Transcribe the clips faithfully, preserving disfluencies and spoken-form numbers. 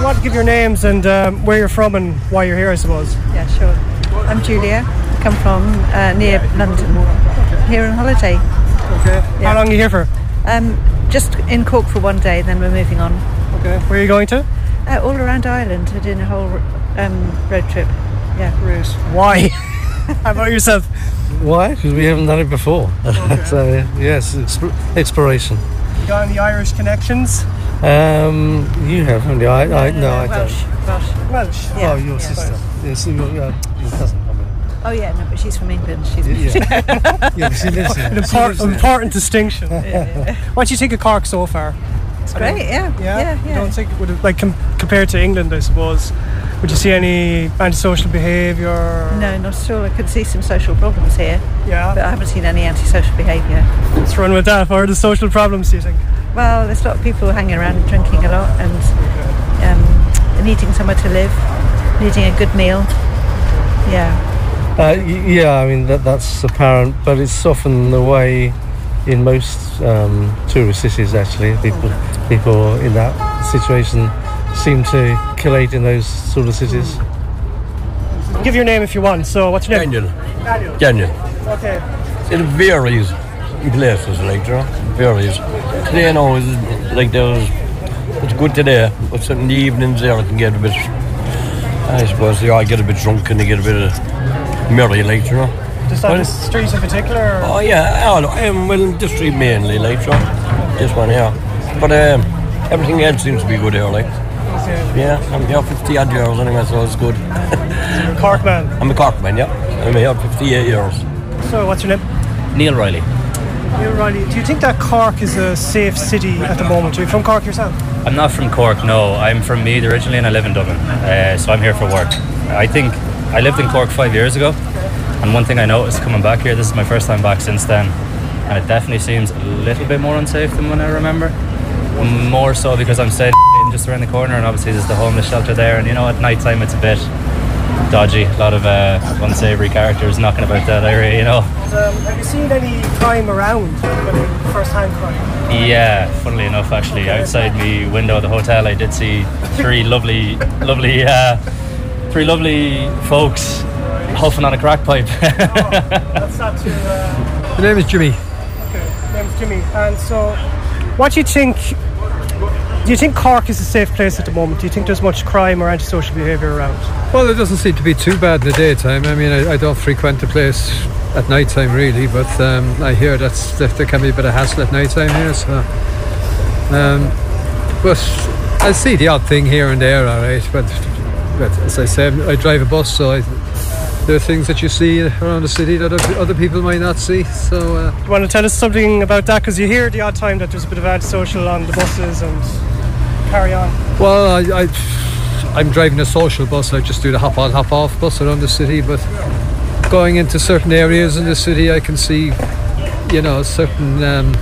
you want to give your names and um, where you're from and why you're here, I suppose? Yeah, sure. I'm Julia. I come from uh, near London. Okay. Here on holiday. Okay. Yeah. How long are you here for? Um, just in Cork for one day, then we're moving on. Okay. Where are you going to? Uh, all around Ireland. We're doing a whole um, road trip. Yeah. Great. Why? How about yourself? Why? Because we haven't done it before. Okay. So, yes, exp- exploration. You got any Irish connections? Um, you have, haven't you? I, I, no, no, no I Welsh. don't. Welsh. Welsh. Yeah. Oh, your yeah. sister. Yes, your, uh, your cousin. I mean. Oh yeah, no, but she's from England. She's yeah. yeah, but she lives there. An important, important distinction. Yeah, yeah. What do you think of Cork so far? It's great. Yeah. Yeah. Yeah. You yeah. don't think it would have, like com- compared to England, I suppose? Would you see any antisocial behaviour? No, not at all. I could see some social problems here. Yeah. But I haven't seen any antisocial behaviour. Let's run with that. What are the social problems, do you think? Well, there's a lot of people hanging around and drinking a lot and um, needing somewhere to live, needing a good meal. Yeah. Uh, y- yeah, I mean, that that's apparent, but it's often the way in most um, tourist cities, actually. People, people in that situation seem to collate in those sort of cities. Give your name if you want. So, what's your name? Daniel. Daniel. Daniel. Okay. It varies in places, like, you know, varies. Today now is like there's, it's good today, but in the evenings there I can get a bit, I suppose they all get a bit drunk and they get a bit of merry, like, you know. Just on the streets in particular? Or? Oh yeah, all, I'm well in the street mainly, like, you know, this one here. But um, everything else seems to be good here, like. Okay. Yeah, I'm here fifty odd years anyway, so it's good. So you're a Cork man? I'm a Cork man, yeah. I'm here fifty-eight years. So, what's your name? Neil Riley. Neil Riley. Do you think that Cork is a safe city at the moment? Are you from Cork yourself? I'm not from Cork, no. I'm from Meath originally and I live in Dublin. Uh, so I'm here for work. I think I lived in Cork five years ago. And one thing I noticed coming back here, this is my first time back since then, and it definitely seems a little bit more unsafe than when I remember. More so because I'm staying just around the corner, and obviously there's the homeless shelter there, and you know, at night time it's a bit dodgy. A lot of uh, unsavoury characters knocking about that area, you know. Um, have you seen any crime around, like first-hand crime? Yeah, funnily enough, actually, outside the window of the hotel, I did see three lovely, lovely, uh, three lovely folks huffing on a crack pipe. Oh, that's not too... Uh... The name is Jimmy. Okay, the name is Jimmy. And so, what do you think... Do you think Cork is a safe place at the moment? Do you think there's much crime or antisocial behaviour around? Well, it doesn't seem to be too bad in the daytime. I mean, I, I don't frequent the place at night time really, but um, I hear that's, that there can be a bit of hassle at night time here. So, um, but I see the odd thing here and there, all right. But, but as I said, I drive a bus, so I, there are things that you see around the city that other, other people might not see. So, uh, do you want to tell us something about that? Because you hear the odd time that there's a bit of antisocial on the buses and carry on. Well, I, I, I'm driving a social bus. I just do the hop on, hop off bus around the city. But going into certain areas in the city, I can see, you know, certain um,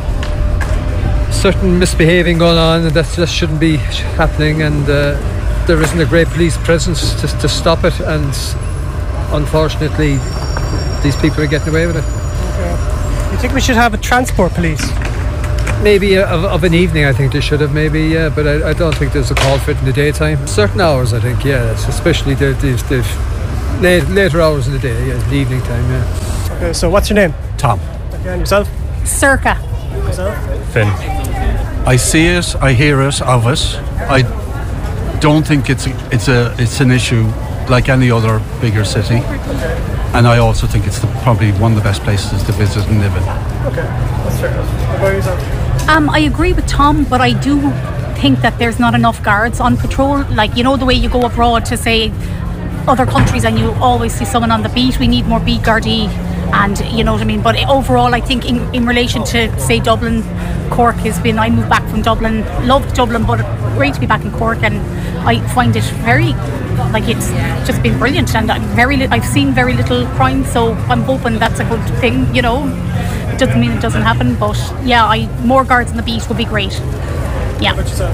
certain misbehaving going on, and that just shouldn't be happening. And uh, there isn't a great police presence to, to stop it. And unfortunately, these people are getting away with it. Okay. You think we should have a transport police? Maybe of, of an evening, I think they should have, maybe, yeah, but I, I don't think there's a call for it in the daytime. Certain hours, I think, yeah, especially the, the, the late, later hours of the day, yeah, the evening time, yeah. Okay, so what's your name? Tom. Okay, and yourself? Circa. Yourself? Finn. I see it, I hear it of it. I don't think it's a, it's a it's an issue like any other bigger city. Okay. And I also think it's the, probably one of the best places to visit and live in. Okay, that's fair enough. What about yourself? Um, I agree with Tom, but I do think that there's not enough guards on patrol. Like, you know, the way you go abroad to, say, other countries and you always see someone on the beat. We need more beat guardie, and you know what I mean. But overall, I think in, in relation to, say, Dublin, Cork has been, I moved back from Dublin, loved Dublin, but great to be back in Cork, and I find it very, like, it's just been brilliant, and I'm very li- I've seen very little crime, so I'm hoping that's a good thing, you know. It doesn't mean it doesn't happen, but yeah, I more guards on the beat would be great. Yeah.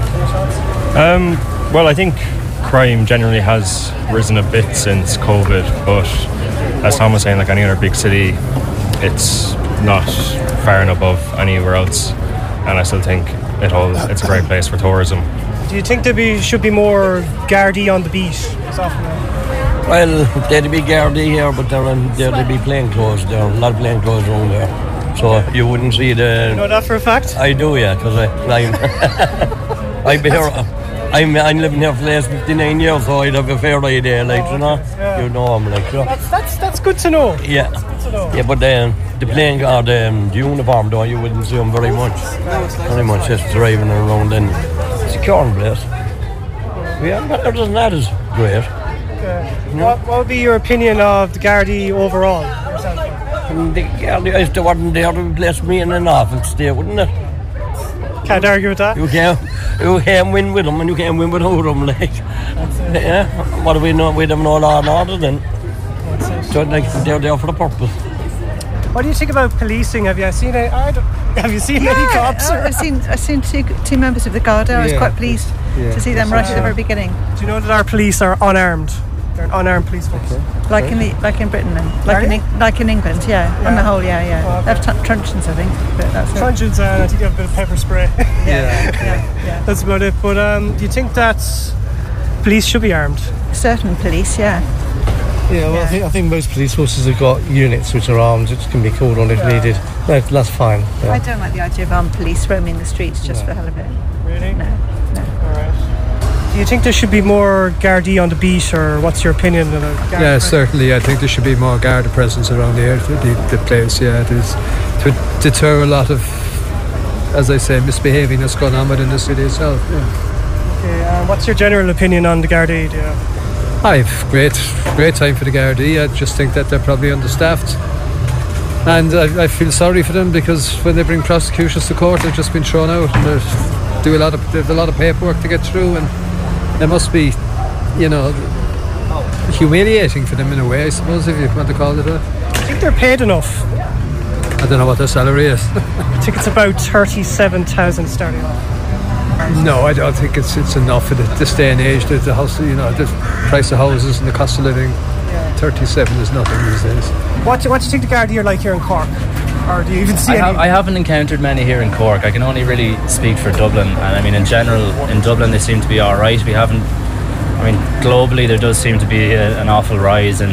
Um, well, I think crime generally has risen a bit since COVID, but as Tom was saying, like any other big city, it's not far and above anywhere else, and I still think it all it's a great place for tourism. Do you think there be, should be more Gardaí on the beat as often now? Well, there'd be Gardaí here, but there there'd be plain clothes there. A lot of plain clothes around there. So you wouldn't see the... You know that for a fact? I do, yeah, because I'm... I've been here... I'm, I'm living here for the last fifty-nine years, so I'd have a fair idea, like, oh, you know. Yeah. You know I'm like, you know. That's, that's, that's good to know. Yeah. That's good to know. Yeah, but um, the plain or the, um, the uniform, though, you wouldn't see them very much. Very much, just driving around and securing place. Yeah, but other than that is great. Okay. No. What, what would be your opinion of the Gardaí overall? And the Gardaí, if they weren't there, they would place me in an awful state, wouldn't it? Can't argue with that. You can't, you can't win with them and you can't win without them, like. Yeah, what do we know? We don't know law and order then. So like, they're there for the purpose. What do you think about policing? Have you seen any, I don't, have you seen yeah, any cops? Uh, I've seen I've seen two, two members of the Garda. I was Yeah. quite pleased Yeah. to see them right at the very beginning. Do you know that our police are unarmed? They're an unarmed police force. Okay. Like in the, like in Britain, then. like in Eng- like in England, yeah. Yeah. On the whole, yeah, yeah. Oh, okay. They have t- truncheons, I think. But that's it. Truncheons, and I think they have a bit of pepper spray. Yeah, yeah, yeah. That's about it. But um, do you think that police should be armed? Certain police, yeah. Yeah, well, Yeah. I think I think most police forces have got units which are armed, which can be called on if Yeah. needed. No, that's fine. Yeah. I don't like the idea of armed police roaming the streets just No. for the hell of it. Really? No, no. All right. Do you think there should be more Gardaí on the beat, or what's your opinion of it? Yeah, certainly. I think there should be more Garda presence around the, the, the place. Yeah, it is to deter a lot of, as I say, misbehaving that's going on within the city itself. Yeah. Okay, um, what's your general opinion on the Gardaí? Do you know? I've great, great time for the Gardaí. I just think that they're probably understaffed, and I, I feel sorry for them because when they bring prosecutions to court, they've just been thrown out, and they do a lot of, they have a lot of paperwork to get through, and it must be, you know, humiliating for them in a way, I suppose, if you want to call it that. I think they're paid enough. I don't know what their salary is. I think it's about thirty-seven thousand starting off. No, I don't think it's it's enough for the, this day and age. The, the house, you know, the price of houses and the cost of living. Yeah. thirty-seven is nothing these days. What, what do you think the Gardaí are like here in Cork? Or do you even see I, any? have, I haven't encountered many here in Cork. I can only really speak for Dublin, and I mean in general in Dublin they seem to be all right. We haven't. I mean globally there does seem to be a, an awful rise in.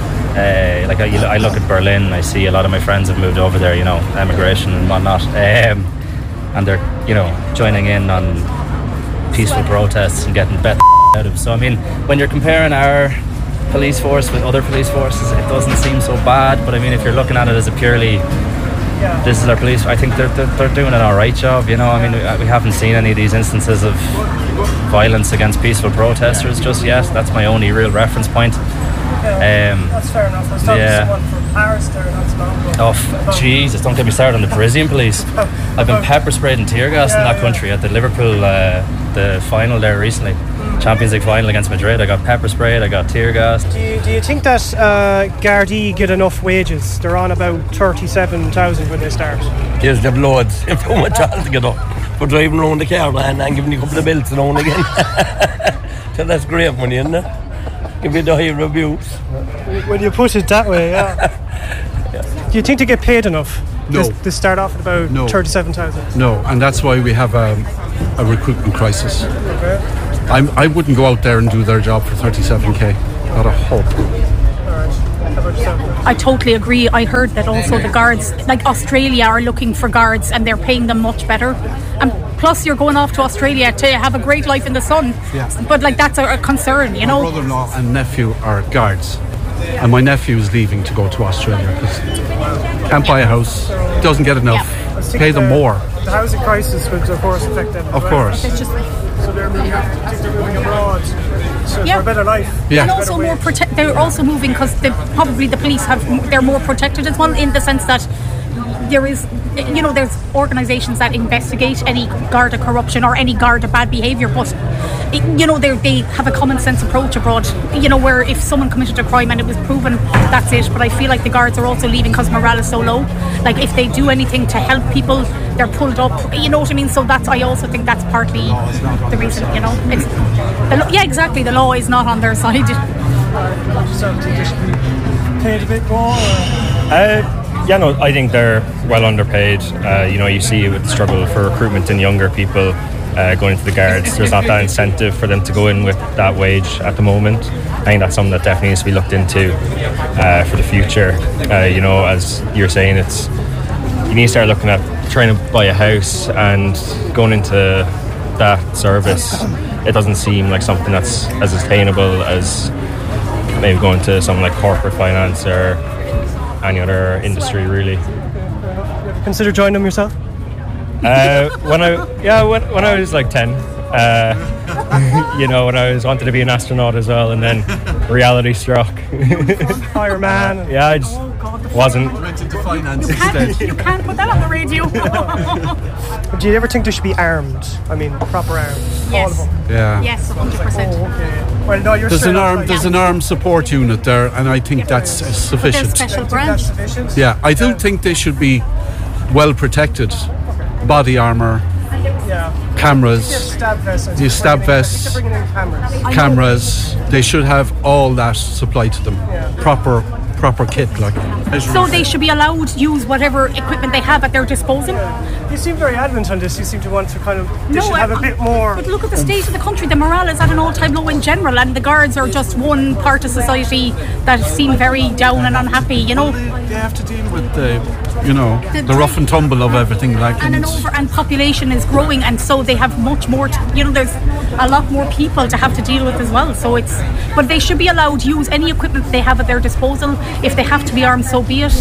Uh, like I, I look at Berlin, I see a lot of my friends have moved over there. You know, emigration and whatnot, um, and they're you know joining in on peaceful protests and getting bet out of. So I mean, when you're comparing our police force with other police forces, it doesn't seem so bad. But I mean, if you're looking at it as a purely Yeah. this is our police, I think they're, they're, they're doing an alright job, you know. I mean, we, we haven't seen any of these instances of violence against peaceful protesters just yet. That's my only real reference point. Yeah, Um, that's fair enough. I was talking yeah. to someone from Paris there not so long ago. Oh, f- Jesus, don't get me started on the Parisian police. I've been pepper sprayed and tear gassed in Yeah, that yeah. country at the Liverpool, uh, the final there recently. Champions League final against Madrid. I got pepper sprayed, I got tear gassed. Do you, do you think that uh, Gardaí get enough wages? They're on about thirty-seven thousand when they start. Yes, they've loads. They've too much altogether for driving around the car and, and giving you a couple of belts around again. So that's great money, isn't it? Give you the high reviews. When you put it that way, yeah. Do you think they get paid enough? No. They, they start off at about No. thirty-seven thousand. No, and that's why we have a, a recruitment crisis. I'm, I wouldn't go out there and do their job for thirty-seven k. Not a hope. I totally agree. I heard that also the guards, like Australia, are looking for guards and they're paying them much better. And plus, you're going off to Australia to have a great life in the sun. Yeah. But like that's a, a concern, you My know. brother-in-law and nephew are guards, and my nephew is leaving to go to Australia because can't buy a house, doesn't get enough, pay them the, more. The housing crisis would, of course, affect them. as Of well. course. It's just So they're moving, I think they're moving abroad so Yeah. for a better life. Yeah. and Better also more wage. prote- they're also moving because probably the police have they're more protected as well, in the sense that there is, you know, there's organisations that investigate any Garda corruption or any Garda bad behaviour, but it, you know they they have a common sense approach abroad, you know, where if someone committed a crime and it was proven, that's it. But I feel like the guards are also leaving because morale is so low. Like if they do anything to help people, they're pulled up, you know what I mean. So that's, I also think that's partly the reason, you know. It's the lo- yeah, exactly, the law is not on their side. So do they should be paid a bit more? Or? Uh, yeah, no, I think they're well underpaid. Uh, you know, you see with the struggle for recruitment in younger people. uh, going into the guards. There's not that incentive for them to go in with that wage at the moment. I think that's something that definitely needs to be looked into uh, for the future. Uh, you know, as you're saying, it's you need to start looking at trying to buy a house and going into that service. It doesn't seem like something that's as attainable as maybe going to something like corporate finance or any other industry, really. Consider joining them yourself? Uh, when I yeah when, when I was like ten, uh, you know, when I was wanted to be an astronaut as well, and then reality struck. Fireman. Yeah, I just wasn't. Went into finance You can't, instead. you can't put that on the radio. Do you ever think they should be armed? I mean, proper armed. All of Yes. them. Yeah. Yes, one hundred percent. Oh, okay. Well, no, you're There's straight an up, arm. like- There's an armed support unit there, and I think that's But there's sufficient. special I think branch. that's sufficient. Yeah, I do think they should be well protected. Body armor, Yeah. cameras, Stab vests. I You think stab bringing in- vests. I think they're bringing in cameras. cameras. They should have all that supplied to them. Proper, proper kit, like. So they should be allowed to use whatever equipment they have at their disposal. You seem very adamant on this. You seem to want to kind of. They No, should have a I- bit more. But look at the state of the country. The morale is at an all-time low in general, and the guards are just one part of society that seem very down and unhappy. You know, They have to deal with the, you know, The- the rough and tumble of everything, like. and an and- over and population is growing, and so they have much more. To, you know, there's a lot more people to have to deal with as well. So it's, but they should be allowed to use any equipment they have at their disposal. If they have to be armed, so be it.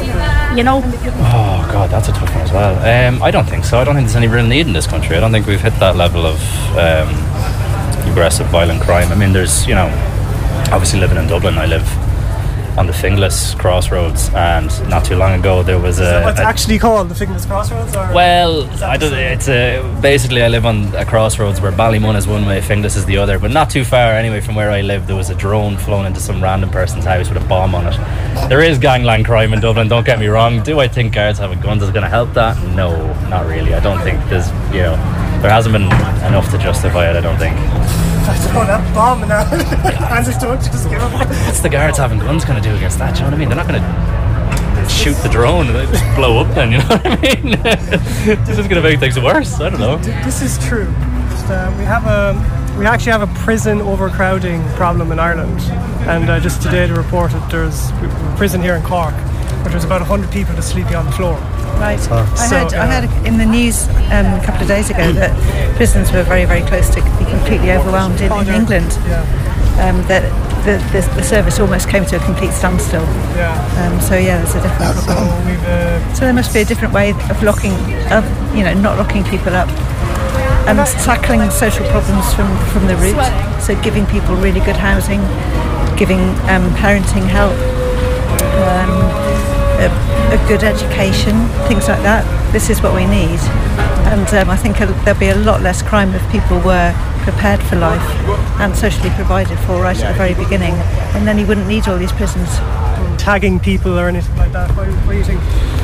You know, Oh God, that's a tough one as well. Um, I don't think so. I don't think there's any real need in this country. I don't think we've hit that level of um, aggressive, violent crime. I mean, there's, you know, obviously living in Dublin, I live on the Finglas Crossroads, and not too long ago there was a. What's a actually called the Finglas Crossroads? Or? well, I don't. It's a basically I live on a crossroads where Ballymun is one way, Finglas is the other, but not too far anyway from where I live. There was a drone flown into some random person's house with a bomb on it. There is gangland crime in Dublin. Don't get me wrong. Do I think guards having guns is going to help that? No, not really. I don't think there's. You know, there hasn't been enough to justify it. I don't think. Oh, that bomb now. And just don't just give up. What's the guards having guns going to do against that? Do you know what I mean? They're not going to shoot the drone and it just blow up then, you know what I mean? This is going to make things worse. I don't know. This is true. Just, uh, we have a we actually have a prison overcrowding problem in Ireland, and uh, just today they reported there's a prison here in Cork, but there's about one hundred people just sleeping on the floor. Right. I So, heard, I uh, heard in the news um, a couple of days ago that prisons were very, very close to be completely overwhelmed in, in England. Yeah, Um, that the, the, the service almost came to a complete standstill. yeah. Um, so yeah, there's a different So problem. we've uh, So there must be a different way of locking, of you know, not locking people up, and tackling social problems from, from the root. So giving people really good housing, giving um, parenting help, um, a, a good education, things like that. This is what we need, and um, I think there'll be a lot less crime if people were prepared for life and socially provided for right at the very beginning, and then you wouldn't need all these prisons. tagging people or anything like that. What, what do you think?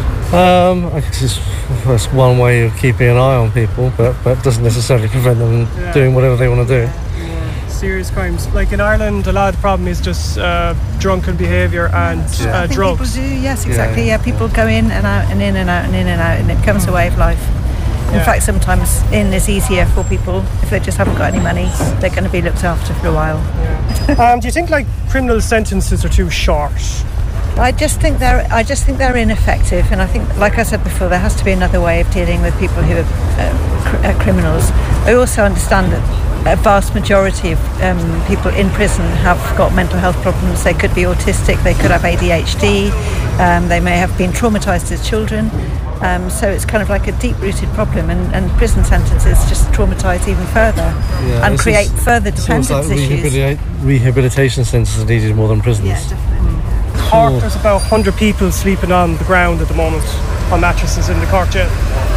Um, I guess it's, that's one way of keeping an eye on people, but but doesn't necessarily prevent them Yeah. doing whatever they want to do. Serious crimes. Like in Ireland, a lot of the problem is just uh, drunken behaviour and Yeah. uh, I think drugs. people do, yes, exactly. Yeah. Yeah. people go in and out and in and out and in and out, and it becomes a way of life. In Yeah. fact, sometimes in is easier for people if they just haven't got any money. They're going to be looked after for a while. Um, do you think like criminal sentences are too short? I just think they're. I just think they're ineffective, and I think, like I said before, there has to be another way of dealing with people who are uh, cr- uh, criminals. I also understand that a vast majority of um, people in prison have got mental health problems. They could be autistic. They could have A D H D. Um, they may have been traumatised as children. Um, so it's kind of like a deep-rooted problem, and, and prison sentences just traumatise even further Yeah, and it's create just- further It's almost dependence like issues. rehabilita- rehabilitation centres are needed more than prisons. Yeah, definitely. Cork, there's about one hundred people sleeping on the ground at the moment on mattresses in the Cork jail.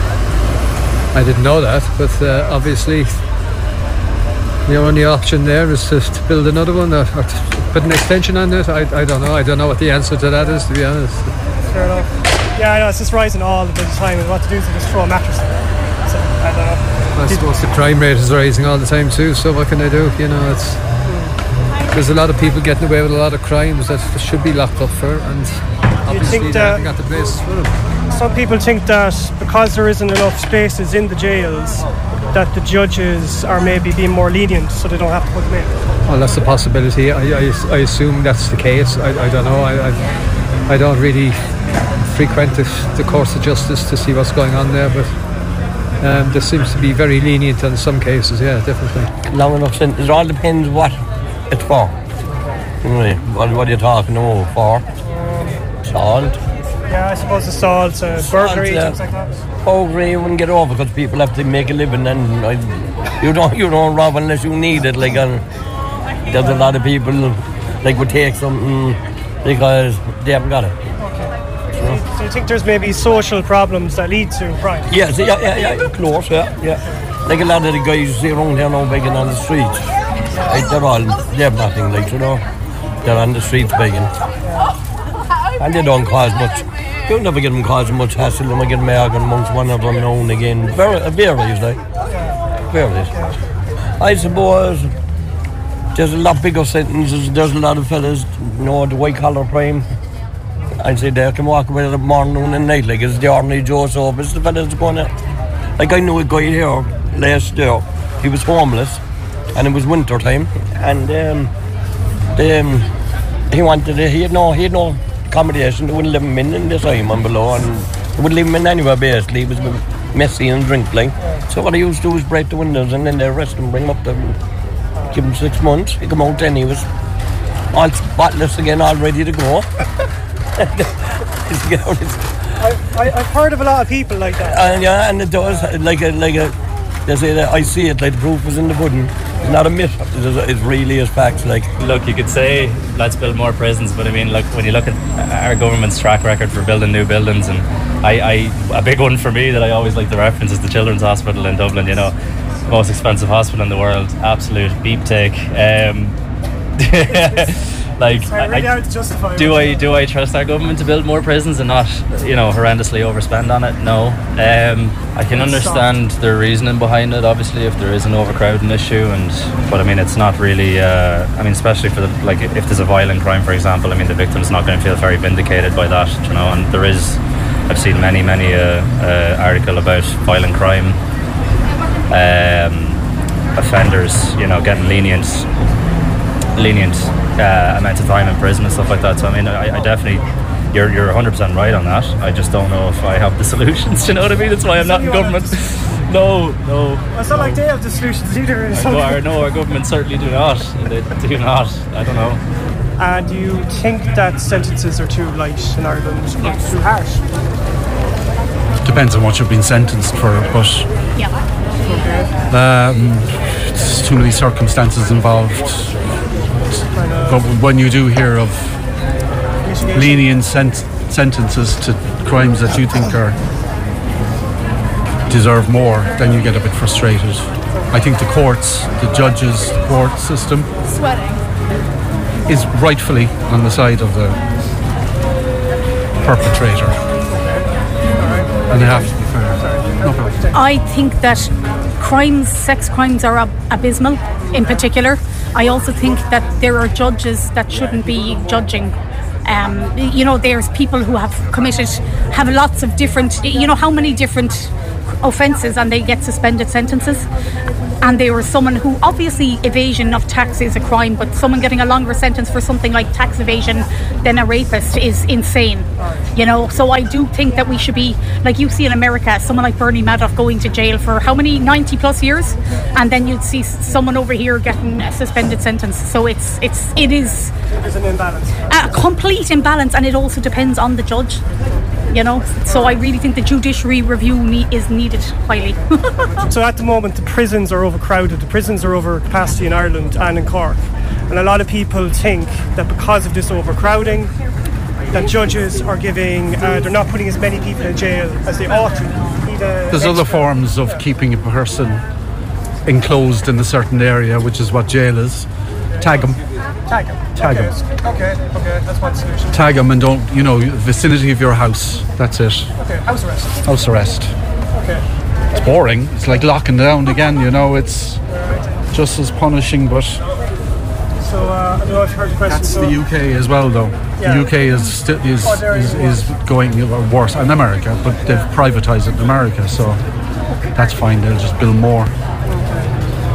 I didn't know that, but uh, obviously the only option there is to, to build another one or, or to put an extension on it. I, I don't know. I don't know what the answer to that is, to be honest. Fair enough. Yeah, I know, it's just rising all the time, and what to do is to just throw a mattress there. So, I don't know. I suppose the crime rate is rising all the time too, so what can I do? You know, it's there's a lot of people getting away with a lot of crimes that should be locked up for, and obviously think they that- haven't got the places for them. Some people think that because there isn't enough spaces in the jails, that the judges are maybe being more lenient so they don't have to put them in? Well, that's a possibility. I, I, I assume that's the case. I, I don't know. I, I, I don't really frequent the, the courts of justice to see what's going on there, but um, there seems to be very lenient in some cases. Yeah, definitely. Long enough since it all depends what it's for. Anyway, what, what are you talking about for? Salt. Yeah, I suppose assault, uh, burglary, yeah. things like that. Burglary you wouldn't get over because people have to make a living, and uh, you don't you don't rob unless you need it. Like, uh, there's a lot of people like would take something because they haven't got it. Okay. So, you, so you think there's maybe social problems that lead to crime? Yes, yeah, yeah, yeah, close, yeah, yeah. Like a lot of the guys you see around here now begging on the streets. Like they're all, they have nothing, like, you know. They're on the streets begging. And they don't cause much. You'll never get them causing much hassle. They might get married amongst one of them now and again. Very, it varies, like. Varies. I suppose there's a lot bigger sentences. There's a lot of fellas, you know, the white collar crime. I'd say they can walk away at morning, noon and night. Like, it's the ordinary Joe soap. It's the fellas going out. Like, I knew a guy here last year. He was homeless. And it was winter time. And um, the, um, he wanted it. He had no, he had no accommodation. They wouldn't let him in in the Simon below, and they wouldn't leave him in anywhere basically. He was messy and drink like. So what I used to do was break the windows, and then they arrest him, bring him up to give him six months. He come out then, he was all spotless again, all ready to go. I, I, I've heard of a lot of people like that. And yeah, and it does, like a, like a, they say that I see it, like the proof is in the pudding. It's not a myth, it really is facts. Like, look, you could say let's build more prisons, but I mean, look, when you look at our government's track record for building new buildings, and I, I a big one for me that I always like to reference is the Children's Hospital in Dublin. You know, most expensive hospital in the world, absolute beep take. Um, like, Sorry, really hard to justify do I do I trust our government to build more prisons and not, you know, horrendously overspend on it? No. Um, I can understand the reasoning behind it, obviously, if there is an overcrowding issue, and but I mean, it's not really. Uh, I mean, especially for the, like, if there's a violent crime, for example, I mean, the victim's not going to feel very vindicated by that, you know. And there is, I've seen many, many uh, uh, article about violent crime um, offenders, you know, getting lenient. lenient uh, amount of time in prison and stuff like that. So I mean, I, I definitely, you're you're one hundred percent right on that. I just don't know if I have the solutions. You know what I mean? That's why I'm not in government. No, no. Well, it's not like they have the solutions either. No, our, no, our government certainly do not. They do not. I don't know. And do you think that sentences are too light in Ireland or too harsh? Depends on what you've been sentenced for, but Yeah. um, there's too many circumstances involved. But when you do hear of lenient sent- sentences to crimes that you think are deserve more, then you get a bit frustrated. I think the courts, the judges, the court system Sweating. is rightfully on the side of the perpetrator, and they have to be fair. No problem. I think that crimes, sex crimes, are ab- abysmal in particular. I also think that there are judges that shouldn't be judging. Um, you know, there's people who have committed, have lots of different, you know, how many different offences, and they get suspended sentences. And there was someone who, obviously evasion of tax is a crime, but someone getting a longer sentence for something like tax evasion than a rapist is insane. You know, so I do think that we should be, like you see in America, someone like Bernie Madoff going to jail for how many, ninety plus years, and then you'd see someone over here getting a suspended sentence. So it's it's it is There's an imbalance. a complete imbalance, and it also depends on the judge. You know, so I really think the judiciary review ne- is needed highly. So at the moment, the prisons are overcrowded. The prisons are over capacity in Ireland and in Cork. And a lot of people think that because of this overcrowding, that judges are giving, uh, they're not putting as many people in jail as they ought to. Need a There's other extra- forms of keeping a person enclosed in a certain area, which is what jail is. Tag them. Tag them. Tag okay. 'em. Okay, okay, that's one solution. Tag them and don't, you know, vicinity of your house. That's it. Okay, house arrest. House arrest. Okay. It's boring. It's like locking down again, you know. It's just as punishing, but So uh, I don't know if you've heard the question. that's so the U K as well, though. Yeah. The U K is sti- is, Oh, there is, is is going worse, and America, but they've privatised it in America, so that's fine. They'll just build more.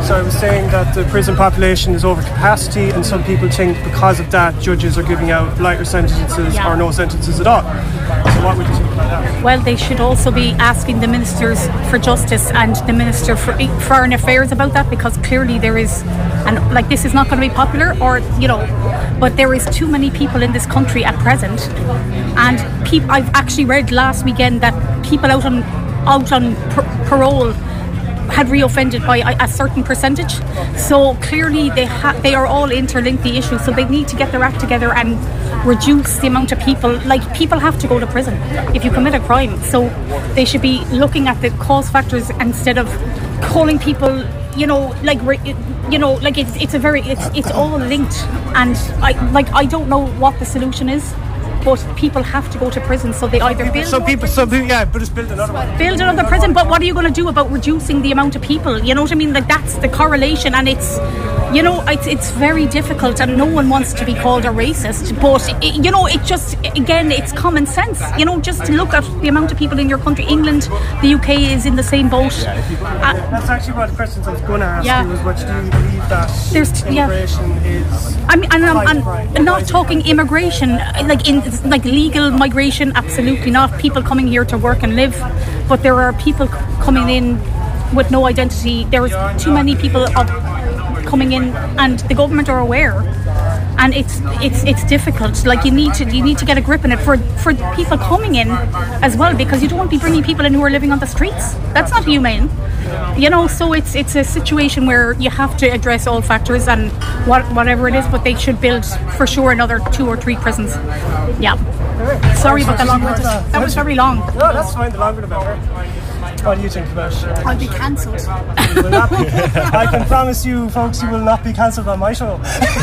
So I was saying that the prison population is over capacity, and some people think because of that judges are giving out lighter sentences Yeah. or no sentences at all. So what would you think about that? Well, they should also be asking the ministers for justice and the minister for foreign affairs about that, because clearly there is, and like this is not going to be popular, or you know, but there is too many people in this country at present, and people. I've actually read last weekend that people out on out on par- parole had reoffended by a, a certain percentage. So clearly they ha- they are all interlinked, the issues, so they need to get their act together and reduce the amount of people. Like, people have to go to prison if you commit a crime, so they should be looking at the cause factors instead of calling people, you know, like you know like it's it's a very it's it's all linked, and I like I don't know what the solution is, but people have to go to prison, so they either build Some people, some people, yeah, but just build another one. build another prison. But what are you going to do about reducing the amount of people? You know what I mean? Like, that's the correlation, and it's, you know, it's, it's very difficult, and no one wants to be called a racist, but it, you know, it just, again, it's common sense. You know, just look at the amount of people in your country. England, the U K is in the same boat. Uh, That's actually one of the questions I was going to ask Yeah. you, was what do you believe that There's- yeah. immigration is? I mean, and I'm, Fight I'm, crime. I'm not talking immigration, like in like legal migration. Absolutely not. People coming here to work and live, but there are people c- coming in with no identity. There is too many people of coming in, and the government are aware, and it's it's it's difficult. Like, you need to you need to get a grip on it for for people coming in as well, because you don't want to be bringing people in who are living on the streets. That's not humane. You know, so it's it's a situation where you have to address all factors and what whatever it is, but they should build for sure another two or three prisons. Yeah. Sorry about the long winded. That was very long. No, that's fine. The longer the better. What do you think about it? I'll be cancelled. You will not be- I can promise you, folks, you will not be cancelled on my show.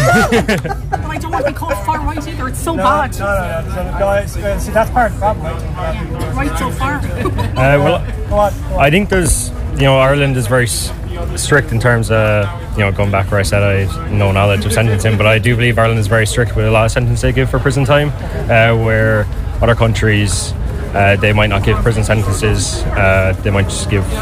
But I don't want to be called far right either. It's so No, bad. no, no, no, no, guys, uh, see, that's part of the problem, I think. Right so far. Uh, well, Go on, go on. I think there's, you know, Ireland is very s- strict in terms of, you know, going back where I said I have no knowledge of sentencing, but I do believe Ireland is very strict with a lot of sentences they give for prison time, uh, where other countries, uh, they might not give prison sentences, uh, they might just give,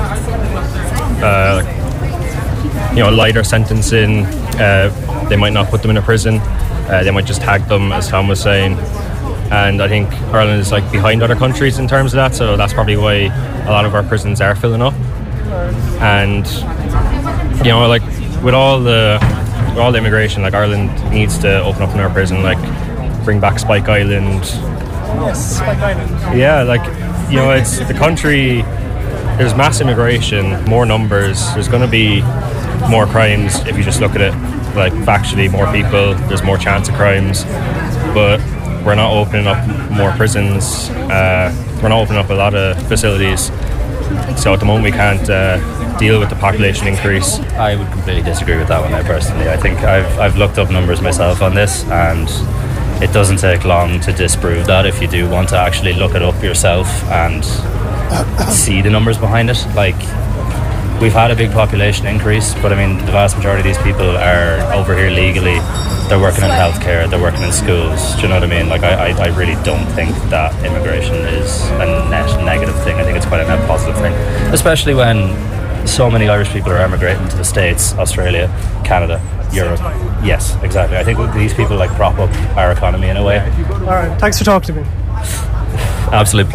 uh, you know, lighter sentencing, uh, they might not put them in a prison, uh, they might just tag them, as Tom was saying. And I think Ireland is like behind other countries in terms of that, so that's probably why a lot of our prisons are filling up. And you know, like with all the with all the immigration, like Ireland needs to open up another prison, like bring back Spike Island. Yes, Spike Island. Yeah, like, you know, it's the country. There's mass immigration, more numbers. There's going to be more crimes if you just look at it like factually. More people, there's more chance of crimes, but we're not opening up more prisons. Uh, we're not opening up a lot of facilities. So at the moment we can't uh, deal with the population increase. I would completely disagree with that one now, personally. I think I've, I've looked up numbers myself on this, and it doesn't take long to disprove that if you do want to actually look it up yourself and see the numbers behind it. Like, we've had a big population increase, but I mean, the vast majority of these people are over here legally. They're working in healthcare, they're working in schools. Do you know what I mean? Like, I, I, I really don't think that immigration is a net negative thing. I think it's quite a net positive thing, especially when so many Irish people are emigrating to the States, Australia, Canada, Europe. Yes, exactly. I think these people like prop up our economy in a way. All right, thanks for talking to me. Absolute pleasure.